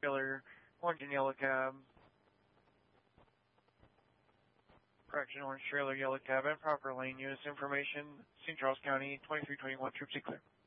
trailer, orange and yellow cab. Correction, orange trailer, yellow cab, improper lane use information. St. Charles County, 2321, troops clear.